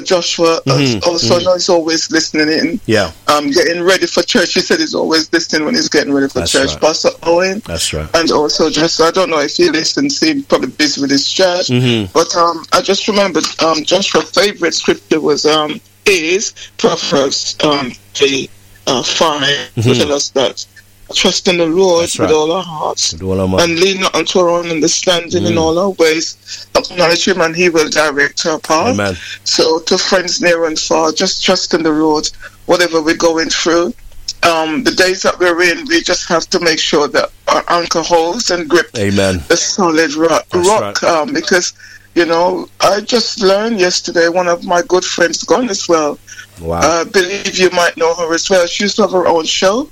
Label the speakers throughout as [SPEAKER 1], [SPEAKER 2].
[SPEAKER 1] Joshua also is always listening in.
[SPEAKER 2] Yeah.
[SPEAKER 1] Getting ready for church. He said he's always listening when he's getting ready for church.
[SPEAKER 2] Right.
[SPEAKER 1] Pastor Owen.
[SPEAKER 2] That's right.
[SPEAKER 1] And also just, I don't know if he listens, he's probably busy with his church. But I just remembered Joshua's favorite scripture was is Proverbs 5, telling us that trust in the Lord with all our hearts, and lean not unto our own understanding in all our ways. Acknowledge him and he will direct our path.
[SPEAKER 2] Amen.
[SPEAKER 1] So to friends near and far, just trust in the Lord, whatever we're going through. The days that we're in, we just have to make sure that our anchor holds and grip the solid rock. Right. Because, you know, I just learned yesterday, one of my good friends gone as well.
[SPEAKER 2] Wow.
[SPEAKER 1] I believe you might know her as well. She used to have her own show.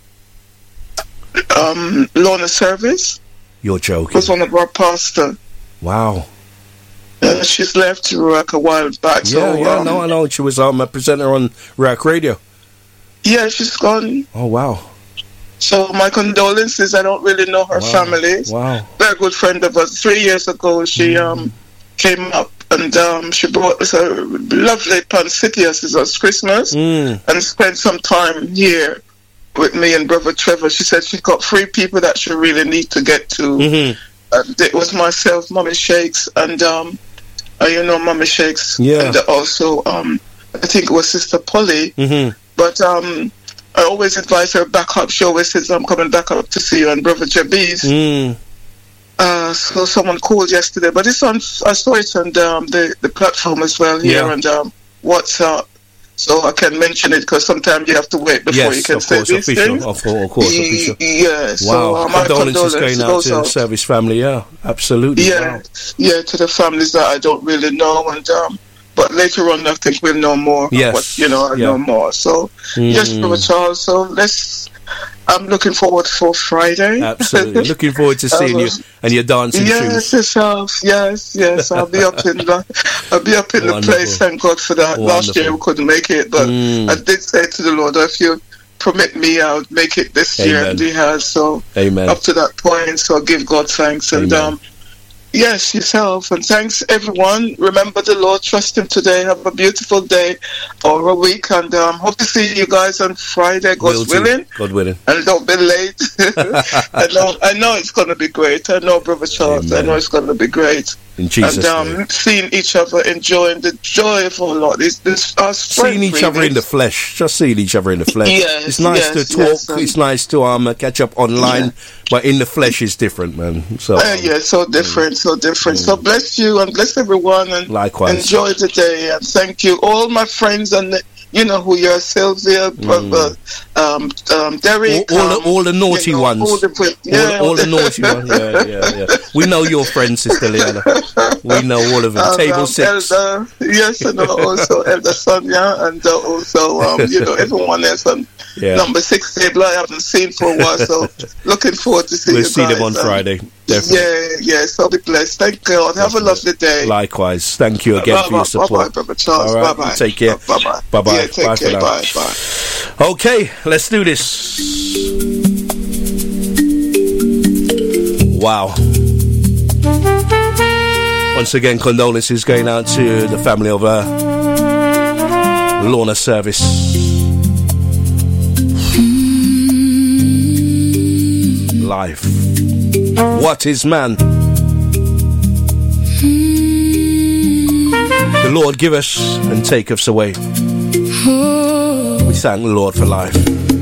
[SPEAKER 1] Lorna Service.
[SPEAKER 2] You're joking.
[SPEAKER 1] Was one of our pastors.
[SPEAKER 2] Wow.
[SPEAKER 1] She's left Ruach a while back.
[SPEAKER 2] I know. She was a presenter on Ruach Radio.
[SPEAKER 1] Yeah, she's gone.
[SPEAKER 2] Oh, wow.
[SPEAKER 1] So my condolences. I don't really know her family.
[SPEAKER 2] Wow.
[SPEAKER 1] Very good friend of us. 3 years ago, she came up and she brought us a lovely pancitias as Christmas and spent some time here with me and Brother Trevor. She said she got 3 people that she really need to get to. It was myself, Mommy Shakes, and Mommy Shakes, and also I think it was Sister Polly. But I always advise her back up. She always says, I'm coming back up to see you, and Brother Jabiz. So someone called yesterday, but it's on. I saw it on the platform as well here and WhatsApp. So I can mention it because sometimes you have to wait before you can say these things.
[SPEAKER 2] Of course, official.
[SPEAKER 1] Yeah.
[SPEAKER 2] Wow.
[SPEAKER 1] So my
[SPEAKER 2] condolences going out to the service family. Yeah, absolutely.
[SPEAKER 1] Yeah, to the families that I don't really know, and but later on I think we'll know more.
[SPEAKER 2] Yes.
[SPEAKER 1] I know more. So yes, Brother Charles. So I'm looking forward for Friday.
[SPEAKER 2] Absolutely. Looking forward to seeing you and your dancing shoes.
[SPEAKER 1] Yes. I'll be up in the place. Thank God for that.
[SPEAKER 2] Wonderful.
[SPEAKER 1] Last year we couldn't make it, but I did say to the Lord, if you permit me, I'll make it this year, and He has. So up to that point, so I'll give God thanks. And yes, yourself, and thanks everyone. Remember the Lord, trust Him today. Have a beautiful day or a week, and hope to see you guys on Friday, God willing.
[SPEAKER 2] God willing.
[SPEAKER 1] And don't be late. I know it's going to be great. I know, Brother Charles. I know it's going to be great.
[SPEAKER 2] In Jesus' name.
[SPEAKER 1] Seeing each other, enjoying the joy of our Lord.
[SPEAKER 2] Seeing each other in the flesh. Just seeing each other in the flesh.
[SPEAKER 1] Yes,
[SPEAKER 2] it's nice to talk. It's nice to catch up online. But in the flesh is different, man. So
[SPEAKER 1] so different. So bless you and bless everyone. And
[SPEAKER 2] likewise.
[SPEAKER 1] Enjoy the day. And thank you, all my friends and you know who you are, Sylvia, Brother, Derek.
[SPEAKER 2] All the naughty ones. All the naughty ones. Yeah. We know your friends, Sister Leanna. We know all of them. Table 6.
[SPEAKER 1] Elder, and also Elder Sonia, and also, everyone else on number 6 table I haven't seen for a while, so looking forward to seeing you guys.
[SPEAKER 2] We'll see them on Friday. Definitely.
[SPEAKER 1] So be blessed. Thank God. Have a lovely day.
[SPEAKER 2] Likewise. Thank you again for your support.
[SPEAKER 1] Bye-bye, Brother Charles.
[SPEAKER 2] All right.
[SPEAKER 1] Bye-bye.
[SPEAKER 2] Take care.
[SPEAKER 1] Bye-bye.
[SPEAKER 2] Bye-bye.
[SPEAKER 1] Yeah, take care. Bye.
[SPEAKER 2] Okay, let's do this. Wow. Once again, condolences going out to the family of Lorna Service. Life. What is man? The Lord give us and take us away. We thank the Lord for life.